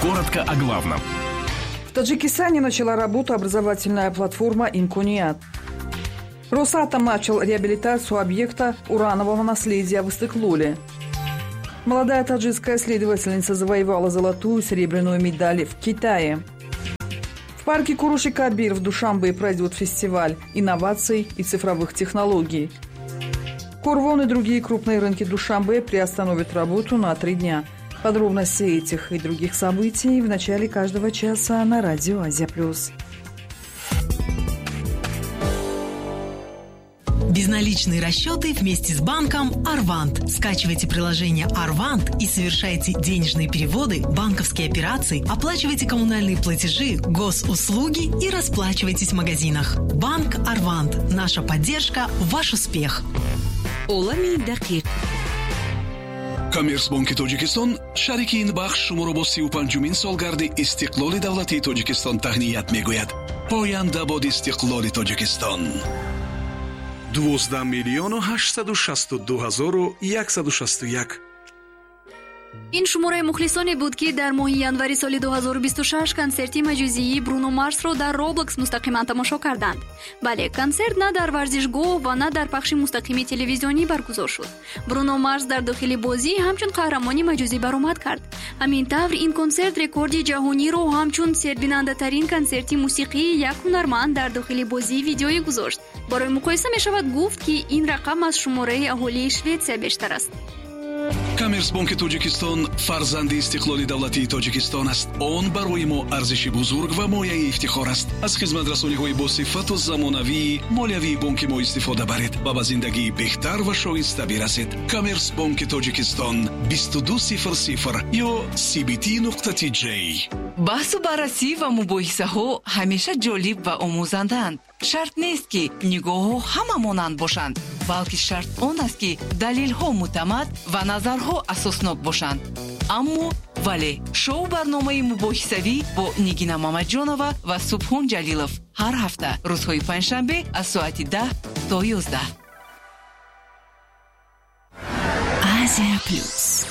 Коротко о главном. В Таджикистане начала работу образовательная платформа «Имкуният». Росатом начал реабилитацию объекта уранового наследия в Истыклоле. Молодая таджикская следовательница завоевала золотую и серебряную медали в Китае. В парке Куруши-Кабир в Душанбе пройдет фестиваль инноваций и цифровых технологий. Корвон и другие крупные рынки Душанбе приостановят работу на 3 дня. Подробности этих и других событий в начале каждого часа на радио Азия+. Безналичные расчеты вместе с банком Арвант. Скачивайте приложение Арвант и совершайте денежные переводы, банковские операции, оплачивайте коммунальные платежи, госуслуги и расплачивайтесь в магазинах. Банк Арвант. Наша поддержка – ваш успех. Олами дақиқ. Коммерцбанки Тоҷикистон шарики ин бахш шуморо бо 35-умин солгарди истиқлоли давлатии Тоҷикистон таҳният мегӯяд. Поянда бод истиқлоли Тоҷикистон. 12,862,161. ин шумораи мухлисоне буд ки дар моҳи январи соли 2026 консерти маҷузии Бруно Марсро дар Roblox мустақиман тамошо карданд. бале, консерт на дар варзишгоҳ ва на дар пахши мустақими телевизионӣ баргузор шуд. Бруно Марс дар дохили бозӣ ҳамчун қаҳрамони маҷузӣ баромад кард. ҳамин тавр ин консерт рекорди ҷаҳониро ҳамчун сербинандатарин консерти мусиқии як ҳунарманд дар дохили бозӣ видеоӣ гузошт. барои муқоиса мешавад гуфт ки ин рақам аз шумораи аҳолии Шветсия бештар аст. Коммерцбанки Тоҷикистон фарзанди истиқлоли давлатии Тоҷикистон аст. Он барои мо арзиши бузург ва мояи ифтихор аст. аз хизматрасониҳои босифату замонавии молиявии бонки мо истифода баред ва ба зиндагии беҳтар ва шоиста бирасед. Коммерцбанки Тоҷикистон 2200 ё cbt.tj. баҳсу баррасӣ ва мубоҳисаҳо ҳамеша ҷолиб ва омӯзандаанд. шарт нест ки нигоҳҳо ҳама монанд бошанд, балки шарт он аст ки далелҳо муътамад ва назарҳо асоснок бошанд. аммо вале шоу барномаи мубоҳисавӣ бо Нигина Мамаҷонова ва Субҳон Ҷалилов ҳар ҳафта рӯзҳои панҷшанбе аз соати 10 то 11. Азия Плюс.